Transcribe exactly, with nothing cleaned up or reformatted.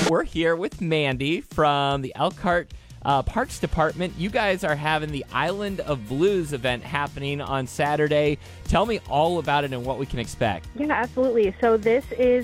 We're here with Mandy from the Elkhart uh, Parks Department. You guys are having the Island of Blues event happening on Saturday. Tell me all about it and what we can expect. Yeah, absolutely. So this is